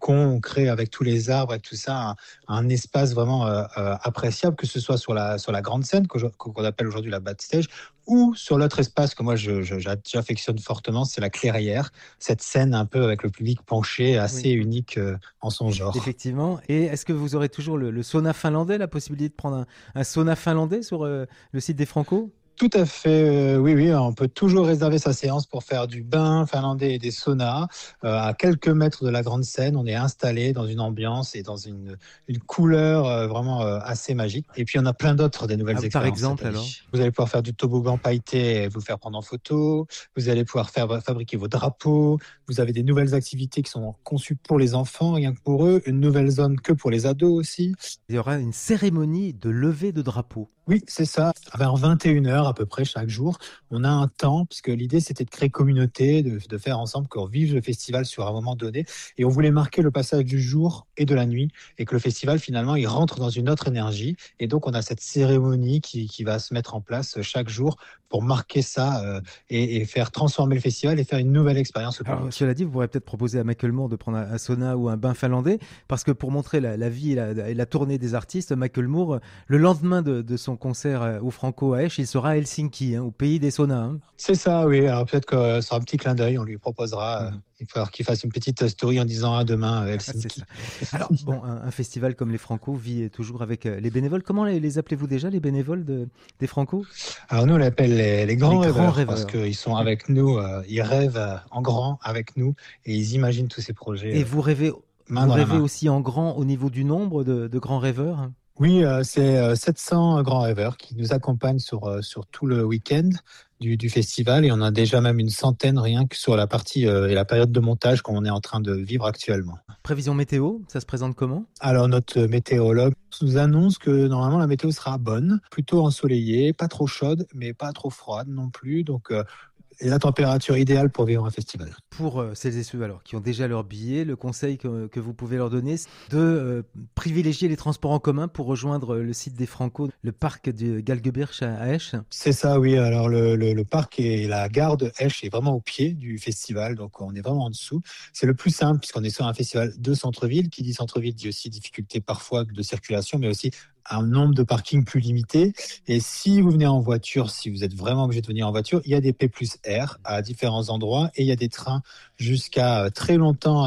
balcon, on crée avec tous les arbres, avec tout ça, un espace vraiment appréciable, que ce soit sur la grande scène, qu'on appelle aujourd'hui la backstage, ou sur l'autre espace que moi j'affectionne fortement, c'est la clairière, cette scène un peu avec le public penché, assez Oui, unique en son genre. effectivement. Et est-ce que vous aurez toujours le sauna finlandais, la possibilité de prendre un sauna finlandais sur le site des Franco? Tout à fait, oui, oui, on peut toujours réserver sa séance pour faire du bain finlandais et des saunas. À quelques mètres de la grande scène, on est installé dans une ambiance et dans une couleur vraiment assez magique. Et puis, on a plein d'autres des nouvelles Par expériences cette exemple, année. alors? Vous allez pouvoir faire du toboggan pailleté et vous faire prendre en photo. Vous allez pouvoir fabriquer vos drapeaux. Vous avez des nouvelles activités qui sont conçues pour les enfants, rien que pour eux. Une nouvelle zone que pour les ados aussi. Il y aura une cérémonie de levée de drapeau. Oui, c'est ça. Vers 21 heures à peu près chaque jour, on a un temps, puisque l'idée c'était de créer communauté, de faire ensemble qu'on vive le festival sur un moment donné. Et on voulait marquer le passage du jour et de la nuit, et que le festival finalement il rentre dans une autre énergie. Et donc on a cette cérémonie qui va se mettre en place chaque jour pour marquer ça et faire transformer le festival et faire une nouvelle expérience au Alors, public. cela dit, vous pourrez peut-être proposer à Michael Moore de prendre un sauna ou un bain finlandais, parce que pour montrer la vie et la tournée des artistes, Michael Moore, le lendemain de son concert au Franco à Esch, il sera à Helsinki, au pays des saunas. Hein. C'est ça, oui. Alors peut-être que ce sera un petit clin d'œil, on lui proposera. Mhm. Il va falloir qu'il fasse une petite story en disant à demain C'est ça. Helsinki. Alors, bon, un festival comme les Franco vit toujours avec les bénévoles. Comment les appelez-vous déjà, les bénévoles des Franco? Alors nous, on l'appelle les Les grands grands rêveurs parce rêveurs. qu'ils sont avec nous, ils rêvent en grand avec nous et ils imaginent tous ces projets Et main vous dans la rêvez main. aussi en grand au niveau du nombre de grands rêveurs? Hein. Oui, c'est 700 grands rêveurs qui nous accompagnent sur tout le week-end du festival et on a déjà même une centaine rien que sur la partie et la période de montage qu'on est en train de vivre actuellement. Prévision météo, ça se présente comment? Alors notre météorologue nous annonce que normalement la météo sera bonne, plutôt ensoleillée, pas trop chaude, mais pas trop froide non plus. Donc la température idéale pour vivre un festival. Pour celles et ceux alors, qui ont déjà leur billet, le conseil que vous pouvez leur donner, c'est de privilégier les transports en commun pour rejoindre le site des Franco, le parc de Galgebirch à Esch. C'est ça, oui. Alors le parc et la gare de Esch est vraiment au pied du festival, donc on est vraiment en dessous. C'est le plus simple puisqu'on est sur un festival de centre-ville. Qui dit centre-ville dit aussi difficulté parfois de circulation, mais aussi un nombre de parkings plus limité. Et si vous venez en voiture, si vous êtes vraiment obligé de venir en voiture, il y a des P plus R à différents endroits et il y a des trains jusqu'à très longtemps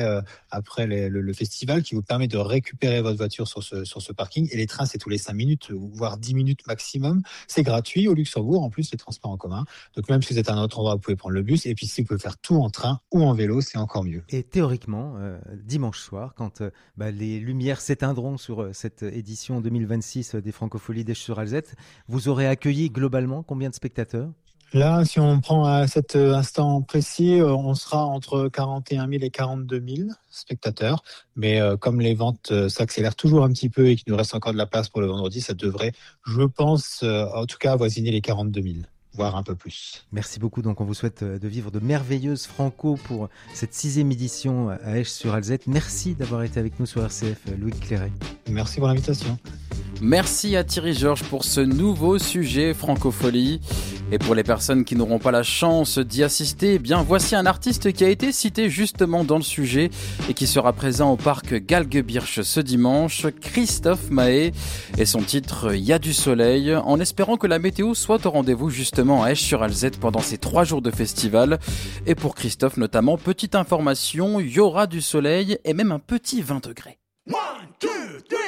après le festival qui vous permet de récupérer votre voiture sur ce parking. Et les trains, c'est tous les 5 minutes, voire 10 minutes maximum. C'est gratuit au Luxembourg, en plus, les transports en commun. Donc même si vous êtes à un autre endroit, vous pouvez prendre le bus. Et puis si vous pouvez faire tout en train ou en vélo, c'est encore mieux. Et théoriquement, dimanche soir, quand les lumières s'éteindront sur cette édition 2026 des Francopholies d'Esch-sur-Alzette, vous aurez accueilli globalement combien de spectateurs? Là, si on prend à cet instant précis, on sera entre 41 000 et 42 000 spectateurs. Mais comme les ventes s'accélèrent toujours un petit peu et qu'il nous reste encore de la place pour le vendredi, ça devrait, je pense, en tout cas, avoisiner les 42 000, voire un peu plus. Merci beaucoup. Donc, on vous souhaite de vivre de merveilleuses Franco pour cette 6e édition à Esch-sur-Alzette. Merci d'avoir été avec nous sur RCF, Loïc Cléret. Merci pour l'invitation. Merci à Thierry Georges pour ce nouveau sujet Francophonie. Et pour les personnes qui n'auront pas la chance d'y assister, eh bien voici un artiste qui a été cité justement dans le sujet et qui sera présent au parc Galgebirch ce dimanche, Christophe Mahé et son titre Y a du soleil, en espérant que la météo soit au rendez-vous justement à Esch-sur-Alzette pendant ces 3 jours de festival. Et pour Christophe notamment, petite information, il y aura du soleil et même un petit 20 degrés. 1, 2, 3